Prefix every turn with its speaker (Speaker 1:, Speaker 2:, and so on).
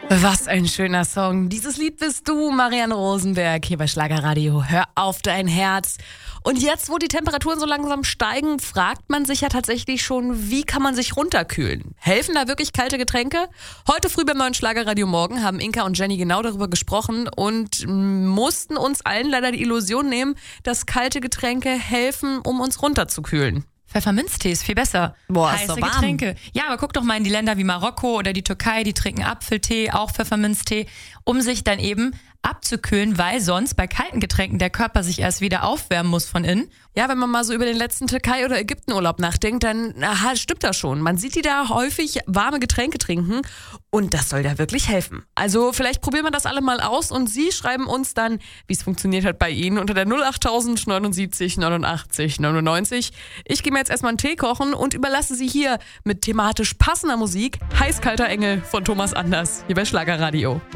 Speaker 1: Was ein schöner Song. Dieses Lied bist du, Marianne Rosenberg, hier bei Schlagerradio. Hör auf dein Herz. Und jetzt, wo die Temperaturen so langsam steigen, fragt man sich ja tatsächlich schon, wie kann man sich runterkühlen? Helfen da wirklich kalte Getränke? Heute früh beim neuen Schlagerradio Morgen haben Inka und Jenny genau darüber gesprochen und mussten uns allen leider die Illusion nehmen, dass kalte Getränke helfen, um uns runterzukühlen.
Speaker 2: Pfefferminztee ist viel besser.
Speaker 3: Boah, ist
Speaker 2: heiße
Speaker 3: doch warm.
Speaker 2: Getränke. Ja, aber guck doch mal in die Länder wie Marokko oder die Türkei, die trinken Apfeltee, auch Pfefferminztee, um sich dann eben abzukühlen, weil sonst bei kalten Getränken der Körper sich erst wieder aufwärmen muss von innen.
Speaker 1: Ja, wenn man mal so über den letzten Türkei- oder Ägyptenurlaub nachdenkt, dann stimmt das schon. Man sieht die da häufig warme Getränke trinken und das soll da wirklich helfen. Also vielleicht probieren wir das alle mal aus und Sie schreiben uns dann, wie es funktioniert hat bei Ihnen unter der 08000 79 89 99. Ich gehe mir jetzt erstmal einen Tee kochen und überlasse Sie hier mit thematisch passender Musik Heiß-kalter Engel von Thomas Anders hier bei Schlagerradio.